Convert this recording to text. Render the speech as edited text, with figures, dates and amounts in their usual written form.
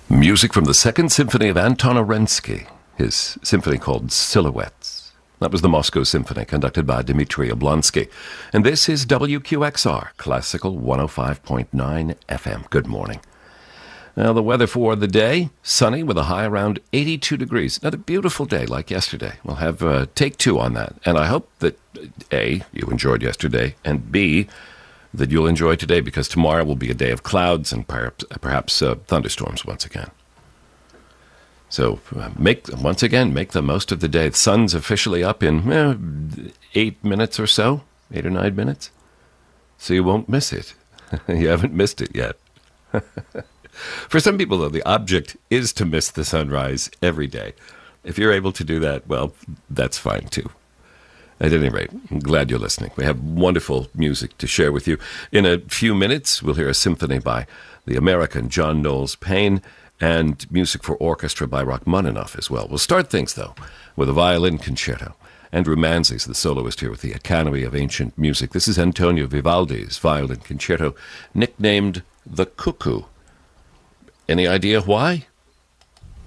Music from the Second Symphony of Anton Arensky, his symphony called Silhouettes. That was the Moscow Symphony, conducted by Dmitry Oblonsky. And this is WQXR, Classical 105.9 FM. Good morning. Now, the weather for the day, sunny with a high around 82 degrees. Another beautiful day like yesterday. We'll have take two on that. And I hope that, A, you enjoyed yesterday, and B, that you'll enjoy today, because tomorrow will be a day of clouds and perhaps thunderstorms once again. So make the most of the day. The sun's officially up in 8 minutes or so, 8 or 9 minutes. So you won't miss it. You haven't missed it yet. For some people, though, the object is to miss the sunrise every day. If you're able to do that, well, that's fine too. At any rate, I'm glad you're listening. We have wonderful music to share with you. In a few minutes, we'll hear a symphony by the American John Knowles Paine and music for orchestra by Rachmaninoff as well. We'll start things, though, with a violin concerto. Andrew Manzi's the soloist here with the Academy of Ancient Music. This is Antonio Vivaldi's violin concerto, nicknamed The Cuckoo. Any idea why?